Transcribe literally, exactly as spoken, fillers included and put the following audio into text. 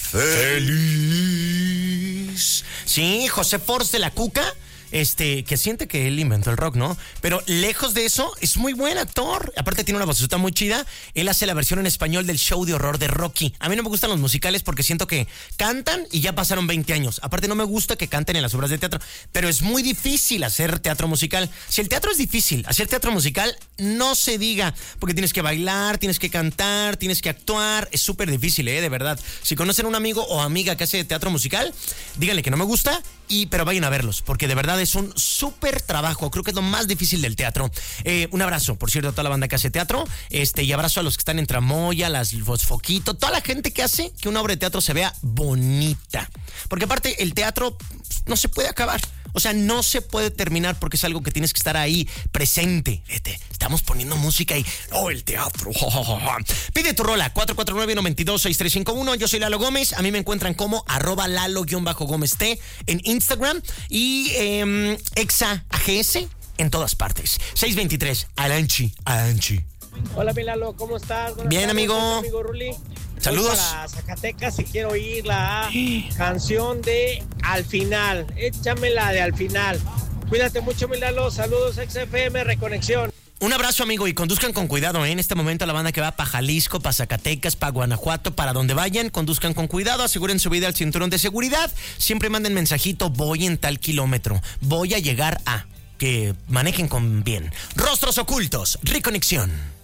feliz. Sí, José Force de la Cuca. Este, que siente que él inventó el rock, ¿no? Pero lejos de eso, es muy buen actor. Aparte tiene una vocesota muy chida. Él hace la versión en español del show de horror de Rocky. A mí no me gustan los musicales porque siento que cantan y ya pasaron veinte años. Aparte no me gusta que canten en las obras de teatro. Pero es muy difícil hacer teatro musical. Si el teatro es difícil, hacer teatro musical no se diga. Porque tienes que bailar, tienes que cantar, tienes que actuar. Es súper difícil, ¿eh? De verdad. Si conocen a un amigo o amiga que hace teatro musical, díganle que no me gusta, y, pero vayan a verlos. Porque de verdad es un súper trabajo. Creo que es lo más difícil del teatro. Eh, un abrazo, por cierto, a toda la banda que hace teatro. Este, y abrazo a los que están en Tramoya, las los Foquito, toda la gente que hace que una obra de teatro se vea bonita. Porque aparte, el teatro no se puede acabar. O sea, no se puede terminar porque es algo que tienes que estar ahí presente. Vete, estamos poniendo música y oh, el teatro. Pide tu rola, cuatro cuatro nueve, nueve dos, seis tres cinco uno. Yo soy Lalo Gómez. A mí me encuentran como arroba Lalo-Gómez T en Instagram y eh, Exa A G S en todas partes. seis veintitrés, Alanchi, Alanchi. Hola, mi Lalo, ¿cómo estás? Buenas Bien, tardes, amigo. amigo Ruli. Saludos. Voy para Zacatecas y quiero oír la canción de Al Final. Échamela de Al Final. Cuídate mucho, mi Lalo. Saludos, X F M, Reconexión. Un abrazo, amigo, y conduzcan con cuidado, ¿eh? En este momento la banda que va para Jalisco, para Zacatecas, para Guanajuato, para donde vayan, conduzcan con cuidado, aseguren su vida al cinturón de seguridad. Siempre manden mensajito, voy en tal kilómetro, voy a llegar a... Que manejen con bien. Rostros ocultos, Reconexión.